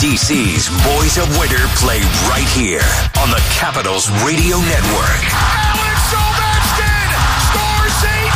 DC's Boys of Winter play right here on the Capitals Radio Network. Alex Ovechkin scores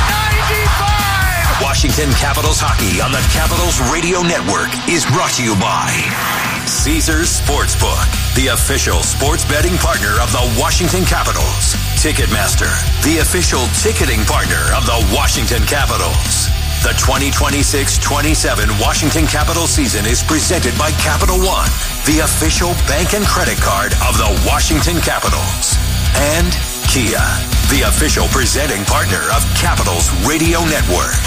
895! Washington Capitals hockey on the Capitals Radio Network is brought to you by Caesars Sportsbook, the official sports betting partner of the Washington Capitals. Ticketmaster, the official ticketing partner of the Washington Capitals. The 2026-27 Washington Capitals season is presented by Capital One, the official bank and credit card of the Washington Capitals. And Kia, the official presenting partner of Capitals Radio Network.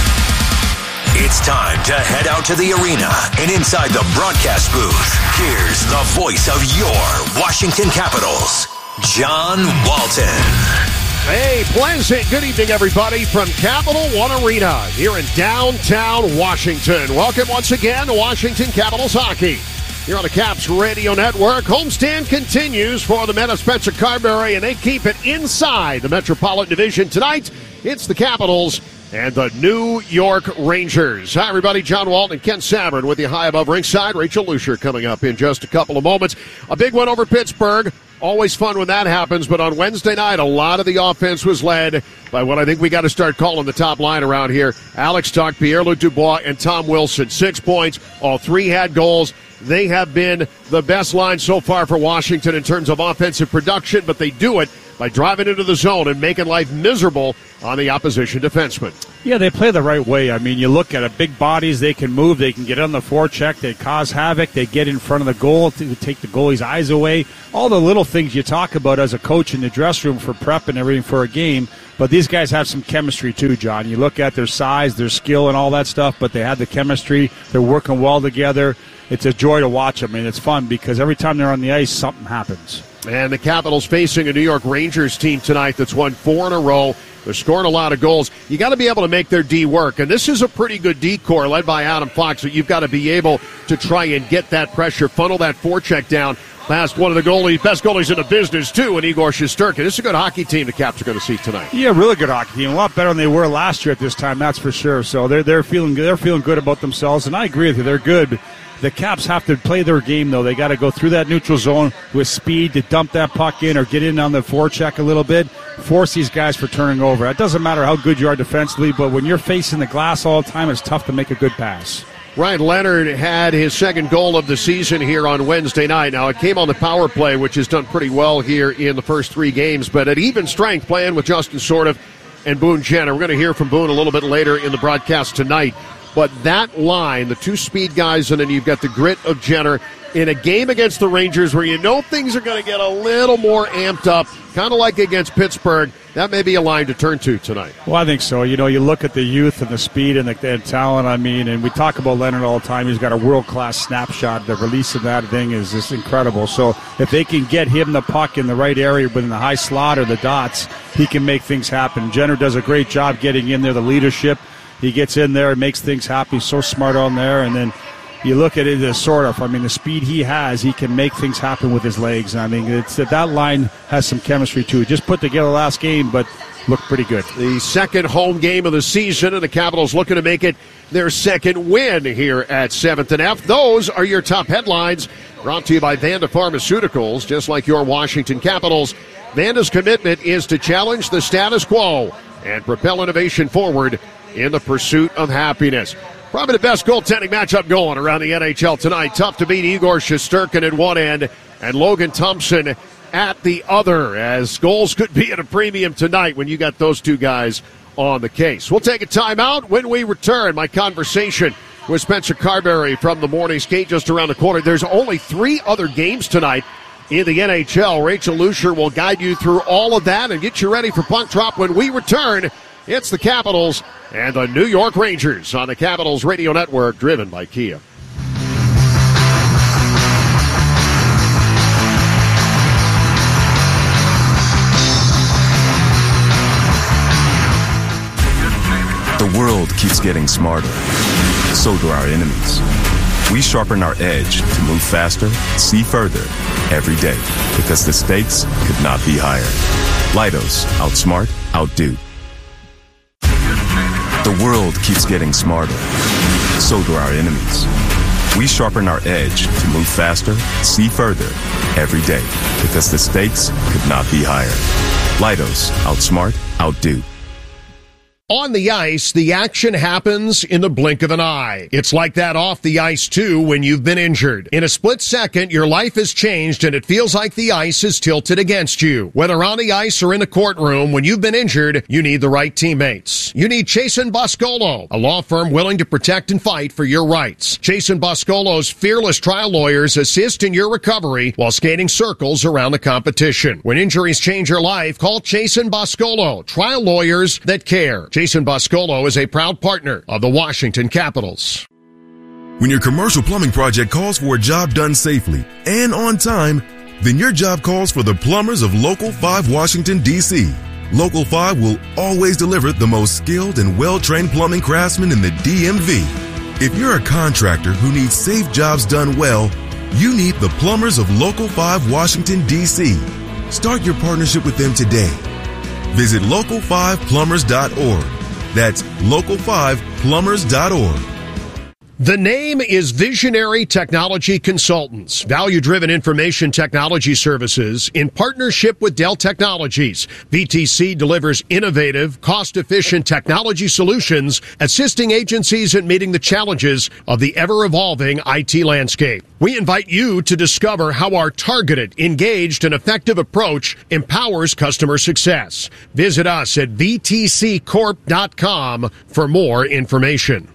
It's time to head out to the arena and inside the broadcast booth. Here's the voice of your Washington Capitals, John Walton. Hey, pleasant good evening, everybody, from Capital One Arena here in downtown Washington. Welcome once again to Washington Capitals hockey here on the Caps Radio Network. Homestand continues for the men of Spencer Carberry, and they keep it inside the Metropolitan Division. Tonight, it's the Capitals and the New York Rangers. Hi, everybody. John Walton and Ken Savern with you high above ringside. Rachel Lucier coming up in just a couple of moments. A big win over Pittsburgh. Always fun when that happens, but on Wednesday night, a lot of the offense was led by what I think we got to start calling the top line around here. Alex Tuch, Pierre-Luc Dubois, and Tom Wilson. 6 points. All three had goals. They have been the best line so far for Washington in terms of offensive production, but they do it by driving into the zone and making life miserable on the opposition defenseman. Yeah, they play the right way. I mean, you look at it, big bodies, they can move, they can get on the forecheck, they cause havoc, they get in front of the goal to take the goalie's eyes away. All the little things you talk about as a coach in the dressing room for prep and everything for a game. But these guys have some chemistry too, John. You look at their size, their skill, and all that stuff, but they have the chemistry. They're working well together. It's a joy to watch them, and it's fun because every time they're on the ice, something happens. And the Capitals facing a New York Rangers team tonight that's won 4 in a row. They're scoring a lot of goals. You got to be able to make their D work. And this is a pretty good D core led by Adam Fox, but you've got to be able to try and get that pressure, funnel that forecheck down past one of the best goalies in the business, too, and Igor Shesterkin. This is a good hockey team the Caps are going to see tonight. Yeah, really good hockey team. A lot better than they were last year at this time, that's for sure. So they're feeling good. They're feeling good about themselves, and I agree with you. They're good. The Caps have to play their game, though. They got to go through that neutral zone with speed to dump that puck in or get in on the forecheck a little bit, force these guys for turning over. It doesn't matter how good you are defensively, but when you're facing the glass all the time, it's tough to make a good pass. Ryan Leonard had his second goal of the season here on Wednesday night. Now, it came on the power play, which has done pretty well here in the first 3 games, but at even strength playing with Justin Sourdif and Boone Jenner. We're going to hear from Boone a little bit later in the broadcast tonight. But that line, the 2 speed guys, and then you've got the grit of Jenner in a game against the Rangers where you know things are going to get a little more amped up, kind of like against Pittsburgh. That may be a line to turn to tonight. Well, I think so. You know, you look at the youth and the speed and the talent, I mean, and we talk about Leonard all the time. He's got a world-class snapshot. The release of that thing is just incredible. So if they can get him the puck in the right area within the high slot or the dots, he can make things happen. Jenner does a great job getting in there, the leadership. He gets in there and makes things happen. He's so smart on there. And then you look at it as sort of, I mean, the speed he has, he can make things happen with his legs. I mean, it's that line has some chemistry too. Just put together last game, but looked pretty good. The second home game of the season, and the Capitals looking to make it their second win here at 7th and F. Those are your top headlines, brought to you by Vanda Pharmaceuticals. Just like your Washington Capitals, Vanda's commitment is to challenge the status quo and propel innovation forward in the pursuit of happiness. Probably the best goaltending matchup going around the NHL tonight. Tough to beat Igor Shesterkin at one end and Logan Thompson at the other, as goals could be at a premium tonight when you got those 2 guys on the case. We'll take a timeout. When we return, my conversation with Spencer Carberry from the morning skate just around the corner. There's only 3 other games tonight in the NHL. Rachel Lucier will guide you through all of that and get you ready for puck drop when we return. It's the Capitals and the New York Rangers on the Capitals Radio Network, driven by Kia. The world keeps getting smarter. So do our enemies. We sharpen our edge to move faster, see further, every day, because the stakes could not be higher. Leidos, outsmart, outdo. The world keeps getting smarter. So do our enemies. We sharpen our edge to move faster, see further, every day, because the stakes could not be higher. Leidos, outsmart, outdo. On the ice, the action happens in the blink of an eye. It's like that off the ice, too, when you've been injured. In a split second, your life has changed, and it feels like the ice is tilted against you. Whether on the ice or in the courtroom, when you've been injured, you need the right teammates. You need Chasen Boscolo, a law firm willing to protect and fight for your rights. Chasen Boscolo's fearless trial lawyers assist in your recovery while skating circles around the competition. When injuries change your life, call Chasen Boscolo, trial lawyers that care. Chasen Boscolo is a proud partner of the Washington Capitals. When your commercial plumbing project calls for a job done safely and on time, then your job calls for the plumbers of Local 5 Washington, D.C. Local 5 will always deliver the most skilled and well-trained plumbing craftsmen in the DMV. If you're a contractor who needs safe jobs done well, you need the plumbers of Local 5 Washington, D.C. Start your partnership with them today. Visit local5plumbers.org. That's local5plumbers.org. The name is Visionary Technology Consultants, value-driven information technology services in partnership with Dell Technologies. VTC delivers innovative, cost-efficient technology solutions, assisting agencies in meeting the challenges of the ever-evolving IT landscape. We invite you to discover how our targeted, engaged, and effective approach empowers customer success. Visit us at vtccorp.com for more information.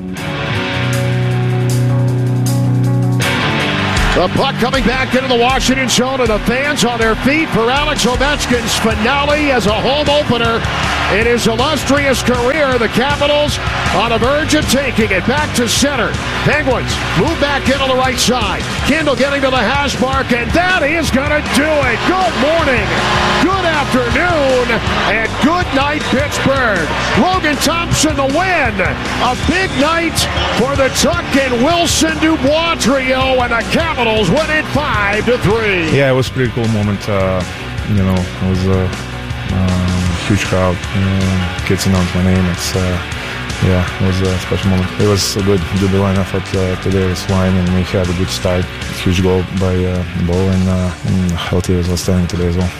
The puck coming back into the Washington zone, and the fans on their feet for Alex Ovechkin's finale as a home opener in his illustrious career. The Capitals on the verge of taking it back to center. Penguins move back into the right side. Kindle getting to the hash mark, and that is going to do it. Good morning, good afternoon, and good night, Pittsburgh. Logan Thompson the win. A big night for the Tuck and Wilson Dubois trio, and the Capitals win it 5-3. Yeah, it was a pretty cool moment. It was a huge crowd. Kids announced my name. It was a special moment. It was a good line effort today with line, and we had a good start. Huge goal by Bo, and Healthy was outstanding today as well.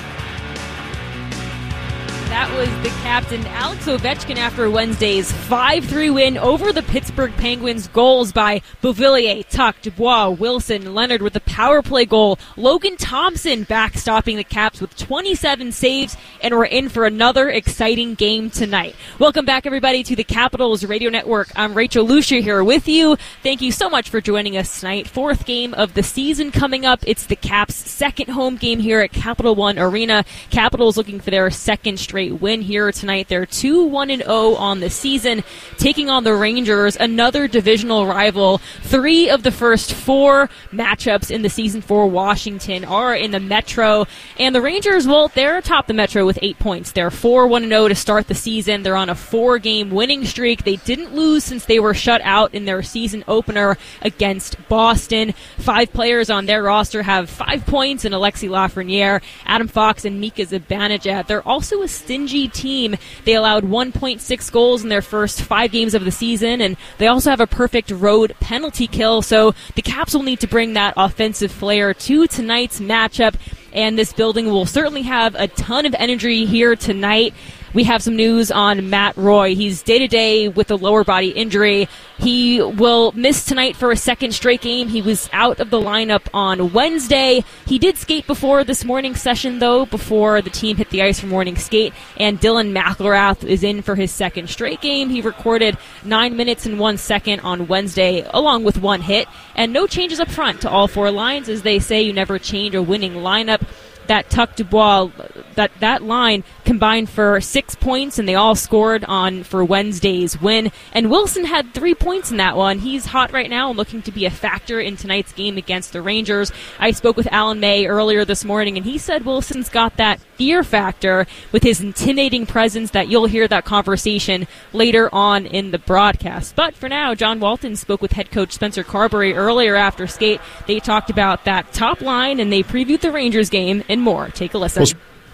That was the captain, Alex Ovechkin, after Wednesday's 5-3 win over the Pittsburgh Penguins. Goals by Beauvillier, Tuch, Dubois, Wilson, Leonard with a power play goal. Logan Thompson backstopping the Caps with 27 saves, and we're in for another exciting game tonight. Welcome back, everybody, to the Capitals Radio Network. I'm Rachel Lucia here with you. Thank you so much for joining us tonight. Fourth game of the season coming up. It's the Caps' second home game here at Capital One Arena. Capitals looking for their second straight win here tonight. They're 2-1-0 on the season, taking on the Rangers, another divisional rival. 3 of the first 4 matchups in the season for Washington are in the Metro, and the Rangers, well, they're atop the Metro with 8 points. They're 4-1-0 to start the season. They're on a 4-game winning streak. They didn't lose since they were shut out in their season opener against Boston. 5 players on their roster have 5 points in Alexis Lafreniere, Adam Fox, and Mika Zibanejad. They're also a stingy team. They allowed 1.6 goals in their first 5 games of the season, and they also have a perfect road penalty kill, so the Caps will need to bring that offensive flair to tonight's matchup, and this building will certainly have a ton of energy here tonight. We have some news on Matt Roy. He's day-to-day with a lower body injury. He will miss tonight for a second straight game. He was out of the lineup on Wednesday. He did skate before this morning's session, though, before the team hit the ice for morning skate. And Dylan McElrath is in for his second straight game. He recorded 9 minutes and 1 second on Wednesday, along with 1 hit. And no changes up front to all 4 lines. As they say, you never change a winning lineup. That Tuch Dubois, that line combined for 6 points, and they all scored on for Wednesday's win. And Wilson had 3 points in that one. He's hot right now and looking to be a factor in tonight's game against the Rangers. I spoke with Alan May earlier this morning, and he said Wilson's got that fear factor with his intimidating presence that you'll hear that conversation later on in the broadcast. But for now, John Walton spoke with head coach Spencer Carberry earlier after skate. They talked about that top line, and they previewed the Rangers game and more. Take a listen.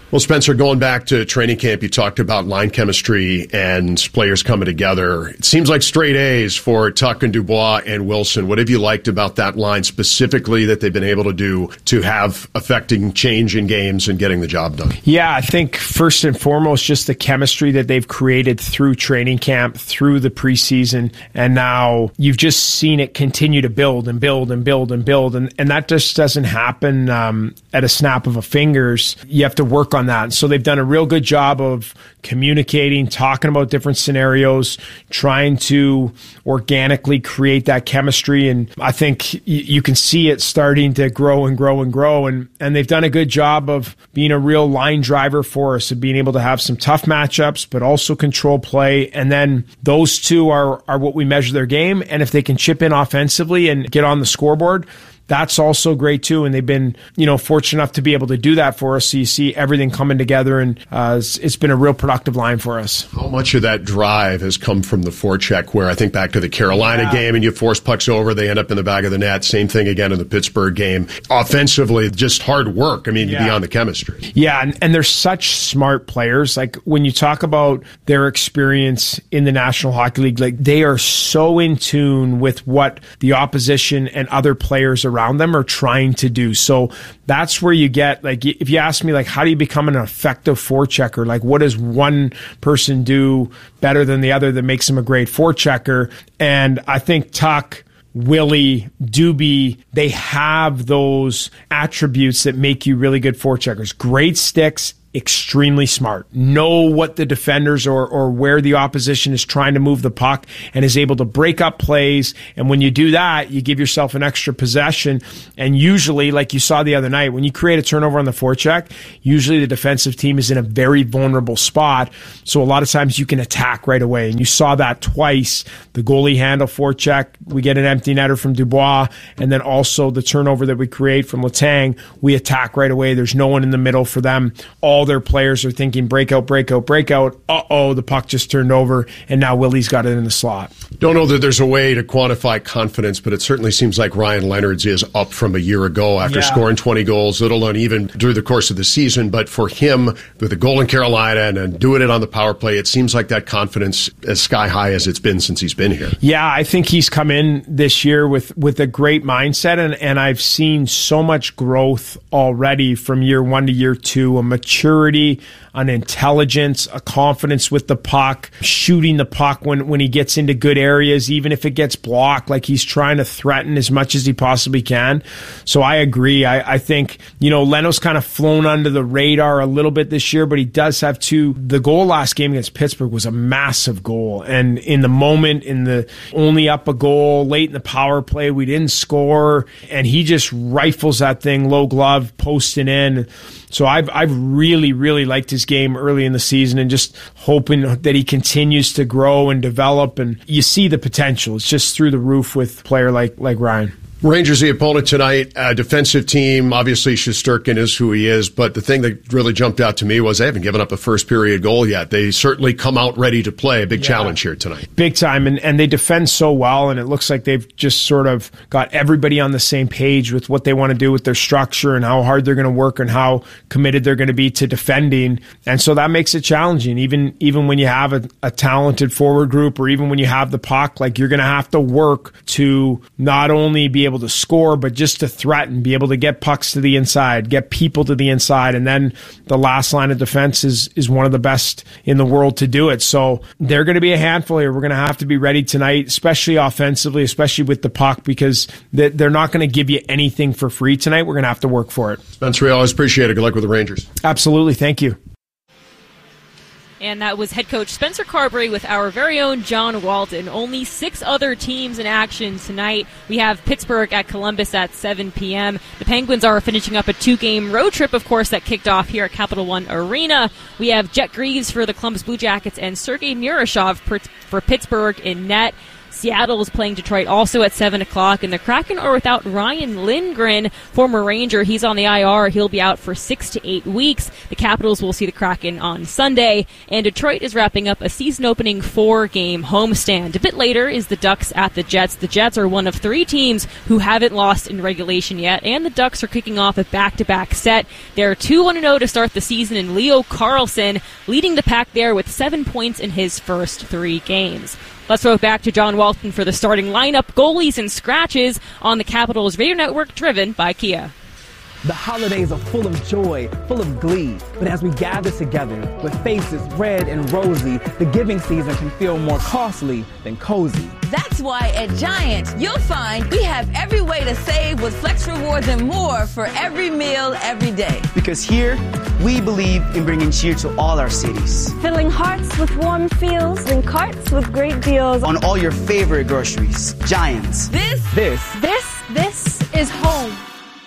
Well, Spencer, going back to training camp, you talked about line chemistry and players coming together. It seems like straight A's for Tuch and Dubois and Wilson. What have you liked about that line specifically that they've been able to do to have affecting change in games and getting the job done? Yeah, I think first and foremost, just the chemistry that they've created through training camp, through the preseason, and now you've just seen it continue to build and build and build and build, and that just doesn't happen at a snap of a fingers. You have to work on that. So they've done a real good job of communicating, talking about different scenarios, trying to organically create that chemistry. And I think you can see it starting to grow and grow and grow. And they've done a good job of being a real line driver for us, of being able to have some tough matchups, but also control play. And then those two are what we measure their game. And if they can chip in offensively and get on the scoreboard, that's also great too, and they've been, fortunate enough to be able to do that for us. So you see everything coming together, and it's been a real productive line for us. How much of that drive has come from the forecheck? Where I think back to the Carolina game, and you force pucks over, they end up in the back of the net. Same thing again in the Pittsburgh game. Offensively, just hard work. I mean, beyond the chemistry. Yeah, and they're such smart players. Like when you talk about their experience in the National Hockey League, like they are so in tune with what the opposition and other players around them are trying to do. So that's where you get, like, if you ask me, like, how do you become an effective forechecker? Like, what does one person do better than the other that makes them a great forechecker? And I think Tuch, Willie, Doobie, they have those attributes that make you really good forecheckers. Great sticks, extremely smart, know what the defenders or where the opposition is trying to move the puck, and is able to break up plays. And when you do that, you give yourself an extra possession. And usually, like you saw the other night, when you create a turnover on the forecheck, usually the defensive team is in a very vulnerable spot. So a lot of times you can attack right away. And you saw that twice. The goalie handle forecheck, we get an empty netter from Dubois, and then also the turnover that we create from Letang, we attack right away. There's no one in the middle for them. All their players are thinking breakout, breakout, breakout. The puck just turned over, and now Willie's got it in the slot. Don't know that there's a way to quantify confidence, but it certainly seems like Ryan Leonard's is up from a year ago after scoring 20 goals, little uneven through the course of the season. But for him, with the goal in Carolina and doing it on the power play, it seems like that confidence is sky high as it's been since he's been here. Yeah, I think he's come in this year with a great mindset, and I've seen so much growth already from year one to year two, a maturity, an intelligence, a confidence with the puck, shooting the puck when he gets into good areas, even if it gets blocked, like he's trying to threaten as much as he possibly can. So I agree. I think, Leno's kind of flown under the radar a little bit this year, but he does have the goal last game against Pittsburgh was a massive goal. And in the moment, only up a goal, late in the power play, we didn't score, and he just rifles that thing low glove, posting in. So I've really, really liked his game early in the season, and just hoping that he continues to grow and develop. And you see the potential. It's just through the roof with a player like Ryan. Rangers, the opponent tonight, defensive team. Obviously, Shesterkin is who he is, but the thing that really jumped out to me was they haven't given up a first-period goal yet. They certainly come out ready to play. A big challenge here tonight. Big time, and they defend so well, and it looks like they've just sort of got everybody on the same page with what they want to do with their structure and how hard they're going to work and how committed they're going to be to defending. And so that makes it challenging, even when you have a talented forward group, or even when you have the puck. Like, you're going to have to work to not only be able to score, but just to threaten, be able to get pucks to the inside, get people to the inside. And then the last line of defense is one of the best in the world to do it. So they're going to be a handful here. We're going to have to be ready tonight, especially offensively, especially with the puck, because they're not going to give you anything for free tonight. We're going to have to work for it. Spencer, I always appreciate it. Good luck with the Rangers. Absolutely. Thank you. And that was head coach Spencer Carberry with our very own John Walton. Only 6 other teams in action tonight. We have Pittsburgh at Columbus at 7 p.m. The Penguins are finishing up a 2-game road trip, of course, that kicked off here at Capital One Arena. We have Jet Greaves for the Columbus Blue Jackets and Sergei Murashov for Pittsburgh in net. Seattle is playing Detroit also at 7 o'clock, and the Kraken are without Ryan Lindgren, former Ranger. He's on the IR. He'll be out for 6 to 8 weeks. The Capitals will see the Kraken on Sunday, and Detroit is wrapping up a season-opening 4-game homestand. A bit later is the Ducks at the Jets. The Jets are one of 3 teams who haven't lost in regulation yet, and the Ducks are kicking off a back-to-back set. They're 2-0 to start the season, and Leo Carlsson leading the pack there with 7 points in his first 3 games. Let's throw it back to John Walton for the starting lineup, goalies, and scratches on the Capitals Radio Network, driven by Kia. The holidays are full of joy, full of glee. But as we gather together with faces red and rosy, the giving season can feel more costly than cozy. That's why at Giant, you'll find we have every way to save with Flex Rewards and more for every meal, every day. Because here, we believe in bringing cheer to all our cities. Filling hearts with warm feels and carts with great deals. On all your favorite groceries. Giants. This is home.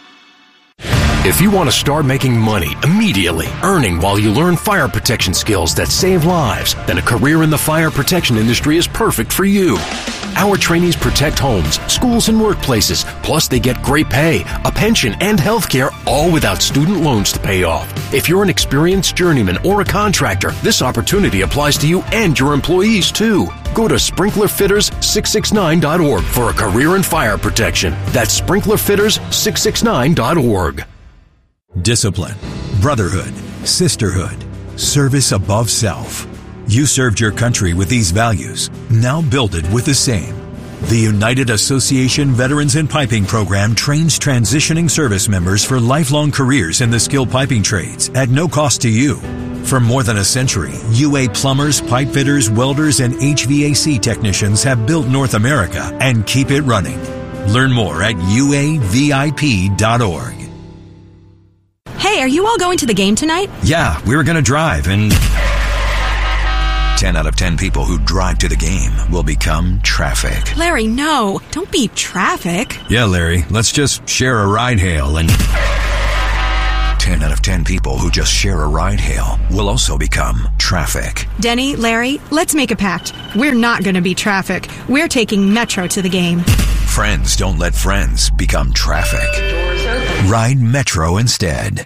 If you want to start making money immediately, earning while you learn fire protection skills that save lives, then a career in the fire protection industry is perfect for you. Our trainees protect homes, schools, and workplaces. Plus, they get great pay, a pension, and health care, all without student loans to pay off. If you're an experienced journeyman or a contractor, this opportunity applies to you and your employees, too. Go to SprinklerFitters669.org for a career in fire protection. That's SprinklerFitters669.org. Discipline, brotherhood, sisterhood, service above self. You served your country with these values. Now build it with the same. The United Association Veterans in Piping Program trains transitioning service members for lifelong careers in the skilled piping trades at no cost to you. For more than a century, UA plumbers, pipe fitters, welders, and HVAC technicians have built North America and keep it running. Learn more at uavip.org. Hey, are you all going to the game tonight? Yeah, we were going to drive, and 10 out of 10 people who drive to the game will become traffic. Larry, no. Don't be traffic. Yeah, Larry, let's just share a ride hail, and 10 out of 10 people who just share a ride hail will also become traffic. Denny, Larry, let's make a pact. We're not going to be traffic. We're taking Metro to the game. Friends don't let friends become traffic. Ride Metro instead.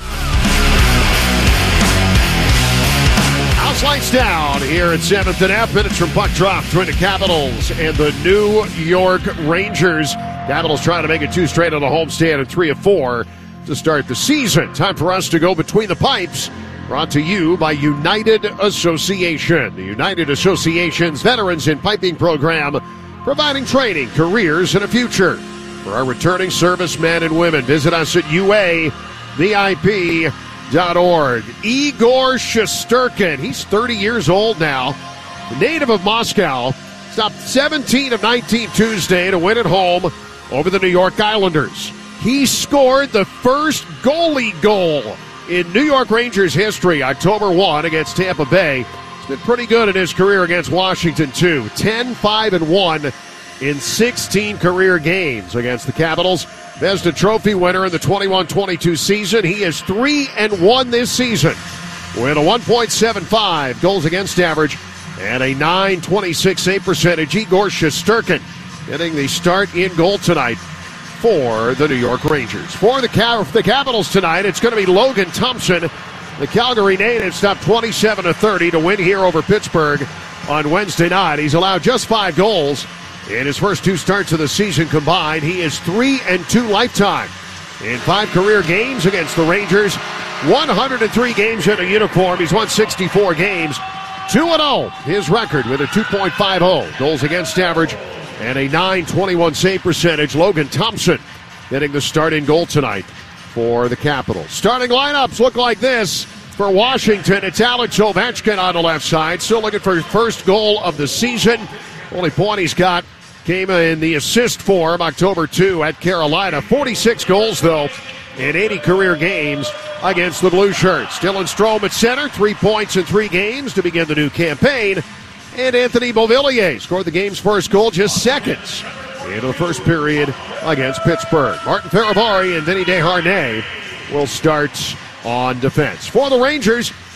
House lights down here at 7th and F. Minutes from puck drop between the Capitals and the New York Rangers. Capitals trying to make it 2 straight on the homestand and 3 of 4 to start the season. Time for us to go between the pipes. Brought to you by United Association. The United Association's Veterans in Piping Program, providing training, careers, and a future for our returning servicemen and women. Visit us at uavip.org. Igor Shesterkin, he's 30 years old now, native of Moscow, stopped 17 of 19 Tuesday to win at home over the New York Islanders. He scored the first goalie goal in New York Rangers history, October 1 against Tampa Bay. He's been pretty good in his career against Washington, too. 10-5-1 in 16 career games against the Capitals. Vezina Trophy winner in the 21-22 season. He is 3-1 this season with a 1.75 goals against average and a .926 save percentage. Igor Shesterkin getting the start in goal tonight for the New York Rangers. For the Capitals tonight, it's going to be Logan Thompson. The Calgary native stopped 27-30 to win here over Pittsburgh on Wednesday night. He's allowed just 5 goals in his first 2 starts of the season combined. He is 3-2 lifetime in 5 career games against the Rangers. 103 games in a uniform. He's won 64 games. 2-0 his record with a 2.50 goals against average and a .921 save percentage. Logan Thompson getting the start in goal tonight for the Capitals. Starting lineups look like this for Washington. It's Alex Ovechkin on the left side, still looking for his first goal of the season. Only point he's got came in the assist form October 2 at Carolina. 46 goals, though, in 80 career games against the Blue Shirts. Dylan Strome at center, 3 points in 3 games to begin the new campaign. And Anthony Beauvillier scored the game's first goal just seconds into the first period against Pittsburgh. Martin Faravari and Vinny Desharnais will start on defense. For the Rangers,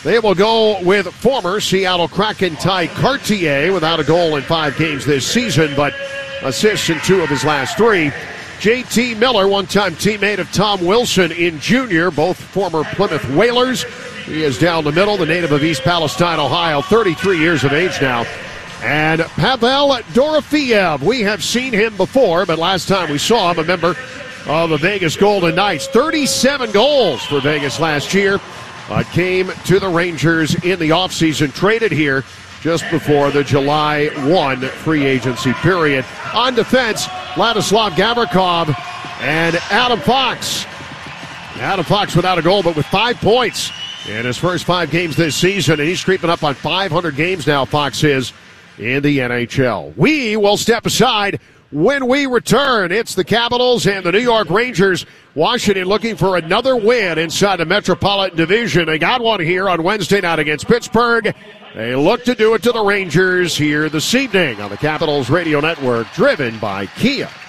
They will go with former Seattle Kraken Ty Cartier without a goal in 5 games this season, but assists in 2 of his last 3. J.T. Miller, one-time teammate of Tom Wilson in junior, both former Plymouth Whalers. He is down the middle, the native of East Palestine, Ohio, 33 years of age now. And Pavel Dorofeev, we have seen him before, but last time we saw him, a member of the Vegas Golden Knights. 37 goals for Vegas last year. Came to the Rangers in the offseason, traded here just before the July 1 free agency period. On defense, Vladislav Gavrikov and Adam Fox. Adam Fox without a goal, but with 5 points in his first 5 games this season, and he's creeping up on 500 games now, Fox is, in the NHL. We will step aside when we return. It's the Capitals and the New York Rangers. Washington looking for another win inside the Metropolitan Division. They got one here on Wednesday night against Pittsburgh. They look to do it to the Rangers here this evening on the Capitals Radio Network, driven by Kia.